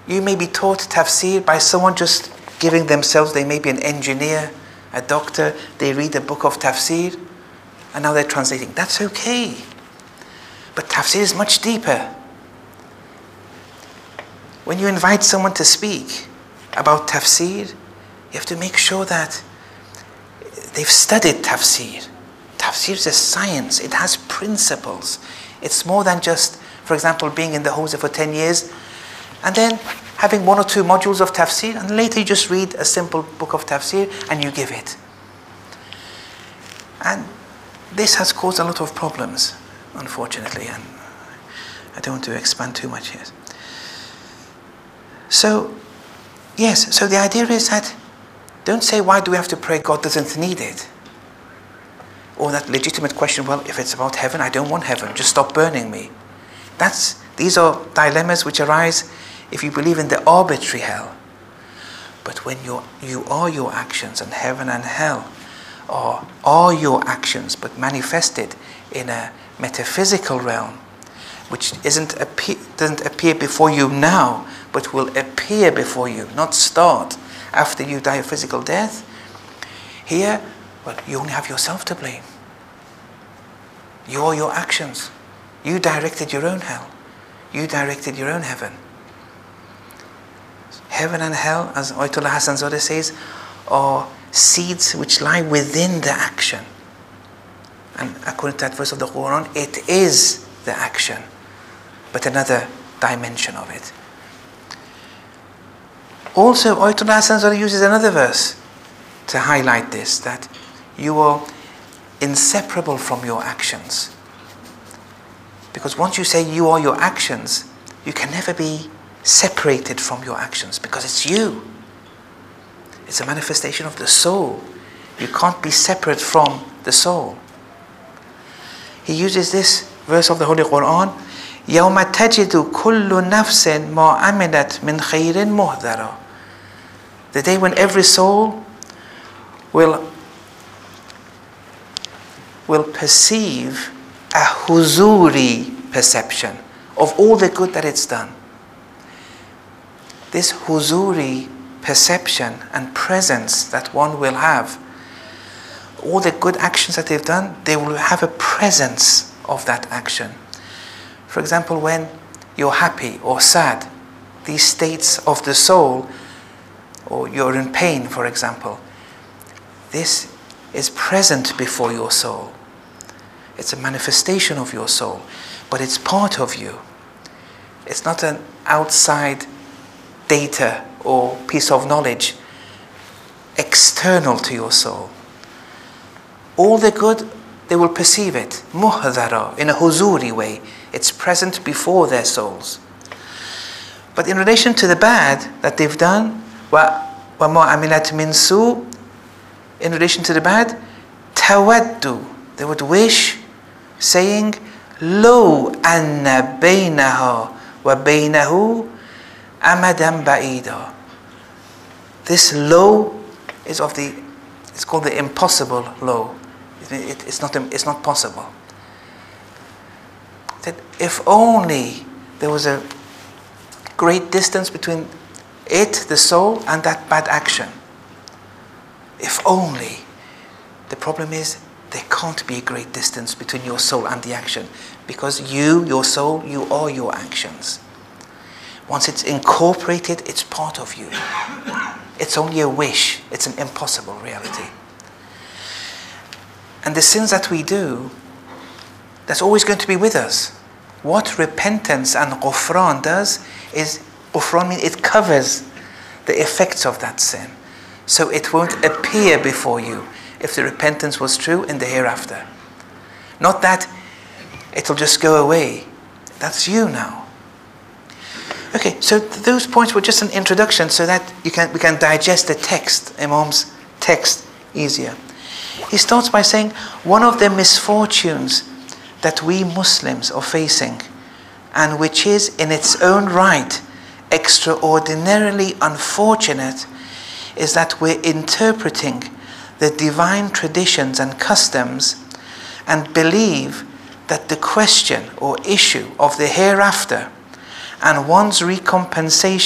You may be taught tafsir by someone just giving themselves, they may be an engineer, a doctor, they read a book of tafsir, and now they're translating. That's okay. But tafsir is much deeper. When you invite someone to speak about tafsir, you have to make sure that they've studied tafsir. Tafsir is a science. It has principles. It's more than just, for example, being in the Hawza for 10 years and then having 1 or 2 modules of tafsir, and later you just read a simple book of tafsir and you give it. And this has caused a lot of problems, unfortunately, and I don't want to expand too much here. So, yes, so the idea is that don't say, why do we have to pray? God doesn't need it. Or that legitimate question, well, if it's about heaven, I don't want heaven, just stop burning me. These are dilemmas which arise if you believe in the arbitrary hell. But when you are your actions, and heaven and hell are your actions, but manifested in a metaphysical realm, which doesn't appear before you now, but will appear before you, not start after you die a physical death. Here, well, you only have yourself to blame. You are your actions. You directed your own hell. You directed your own heaven. Heaven and hell, as Ayatollah Hassan Zadeh says, are seeds which lie within the action. And according to that verse of the Quran, it is the action, but another dimension of it. Also, Ayatollah Hassan Zadeh uses another verse to highlight this, that you are inseparable from your actions. Because once you say you are your actions, you can never be separated from your actions, because it's you. It's a manifestation of the soul. You can't be separate from the soul. He uses this verse of the Holy Quran, يَوْمَ تَجِدُ كُلُّ نَفْسٍ مَا عَمِلَتْ مِنْ خَيْرٍ مُهْدَرًا. The day when every soul will perceive a huzuri perception of all the good that it's done. This huzuri perception and presence that one will have, all the good actions that they've done, they will have a presence of that action. For example, when you're happy or sad, these states of the soul, or you're in pain, for example, this is present before your soul. It's a manifestation of your soul, but it's part of you. It's not an outside data or piece of knowledge external to your soul. All the good, they will perceive it, muhdara, in a huzuri way. It's present before their souls. But in relation to the bad that they've done, وَمَا عَمِلَتْ مِنْ سُوءٍ, in relation to the bad, tawaddu, they would wish, saying, لَوْ أَنَّ بَيْنَهَا وَبَيْنَهُ أَمَدًا بَعِيدًا. This low is it's called the impossible low. It's not possible. That if only there was a great distance between it, the soul, and that bad action. If only. The problem is there can't be a great distance between your soul and the action, because you, your soul, you are your actions. Once it's incorporated, it's part of you. It's only a wish. It's an impossible reality. And the sins that we do, that's always going to be with us. What repentance and ghufran does is, ghufran means it covers the effects of that sin. So it won't appear before you if the repentance was true in the hereafter. Not that it'll just go away. That's you now. Okay, so those points were just an introduction so that we can digest the text, Imam's text, easier. He starts by saying, one of the misfortunes that we Muslims are facing, and which is in its own right extraordinarily unfortunate, is that we're interpreting the divine traditions and customs and believe that the question or issue of the hereafter and one's recompensation